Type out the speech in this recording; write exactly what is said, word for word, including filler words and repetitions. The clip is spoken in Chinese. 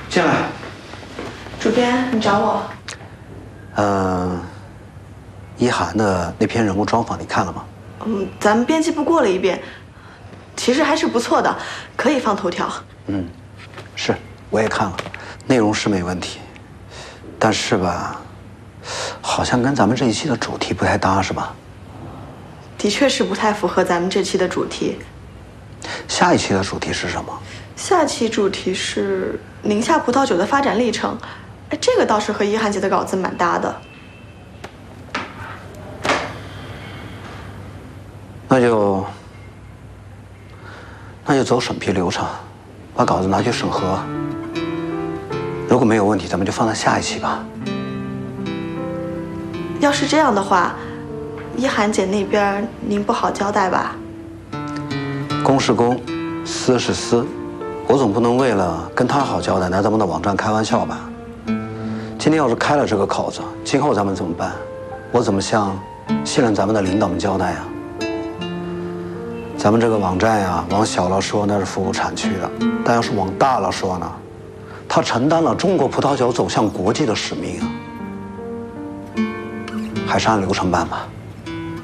进来。 主编，你找我？ 嗯，一涵的那篇人物专访你看了吗？ 嗯，咱们编辑部过了一遍，其实还是不错的，可以放头条。 嗯，是，我也看了，内容是没问题，但是吧，好像跟咱们这一期的主题不太搭，是吧？ 的确是不太符合咱们这期的主题。 下一期的主题是什么？ 下期主题是宁夏葡萄酒的发展历程。哎，这个倒是和一涵姐的稿子蛮搭的。 那就那就走审批流程，把稿子拿去审核。如果没有问题，咱们就放在下一期吧。 要是这样的话，一涵姐那边您不好交代吧？ 公是公，私是私，我总不能为了跟她好交代，拿咱们的网站开玩笑吧？今天要是开了这个口子，今后咱们怎么办？我怎么向信任咱们的领导们交代呀？咱们这个网站呀，往小了说那是服务产区的，但要是往大了说呢，它承担了中国葡萄酒走向国际的使命啊。还是按流程办吧。